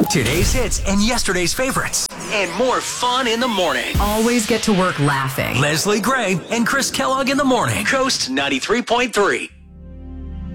Today's hits and yesterday's favorites. And more fun in the morning. Always get to work laughing. Leslie Gray and Chris Kellogg in the morning. Coast 93.3.